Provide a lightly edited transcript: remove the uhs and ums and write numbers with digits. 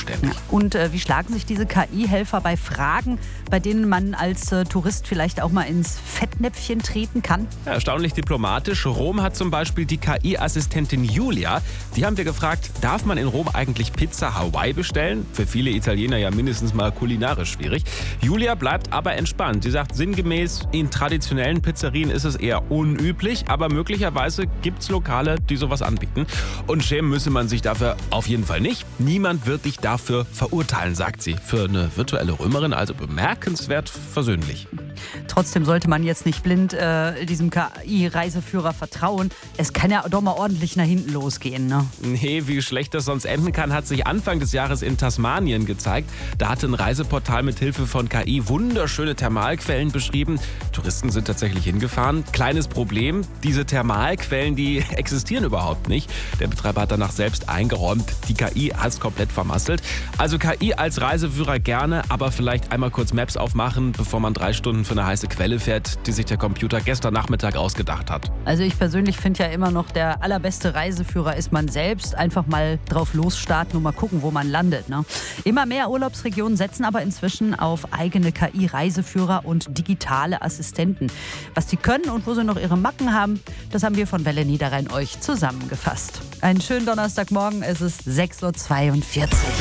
zuständig. Und wie schlagen sich diese KI-Helfer bei Fragen, bei denen man als Tourist vielleicht auch mal ins Fettnäpfchen treten kann? Ja, erstaunlich diplomatisch. Rom hat zum Beispiel die KI-Assistentin Julia. Die haben wir gefragt, darf man in Rom eigentlich Pizza Hawaii bestellen? Für viele Italiener ja mindestens mal kulinarisch schwierig. Julia bleibt aber entspannt. Sie sagt sinngemäß, in traditionellen Pizzerien ist es eher unüblich, aber möglicherweise gibt es Lokale, die sowas anbieten. Und schämen müsse man sich dafür auf jeden Fall nicht. Niemand wird dich dafür verurteilen, sagt sie. Für eine virtuelle Römerin also bemerkenswert versöhnlich. Trotzdem sollte man jetzt nicht blind diesem KI-Reiseführer vertrauen. Es kann ja doch mal ordentlich nach hinten losgehen, ne? Nee, wie schlecht das sonst enden kann, hat sich Anfang des Jahres in Tasmanien gezeigt. Da hatte ein Reiseportal mit Hilfe von KI wunderschöne Thermalquellen beschrieben. Touristen sind tatsächlich hingefahren. Kleines Problem, diese Thermalquellen, die existieren überhaupt nicht. Der Betreiber hat danach selbst eingeräumt, die KI hat es komplett vermasselt. Also KI als Reiseführer gerne, aber vielleicht einmal kurz Maps aufmachen, bevor man 3 Stunden für eine heiße Quelle fährt, die sich der Computer gestern Nachmittag ausgedacht hat. Also ich persönlich finde ja immer noch, der allerbeste Reiseführer ist man selbst. Einfach mal drauf losstarten und mal gucken, wo man landet, ne? Immer mehr Urlaubsregionen setzen aber inzwischen auf eigene KI-Reiseführer und digitale Assistenten. Was die können und wo sie noch ihre Macken haben, das haben wir von Welle Niederrhein euch zusammengefasst. Einen schönen Donnerstagmorgen, es ist 6:42 Uhr.